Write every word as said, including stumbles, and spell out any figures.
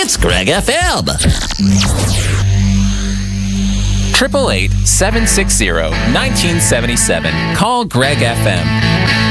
That's Greg F M. eight eight eight, seven six zero, one nine seven seven. Call Greg F M.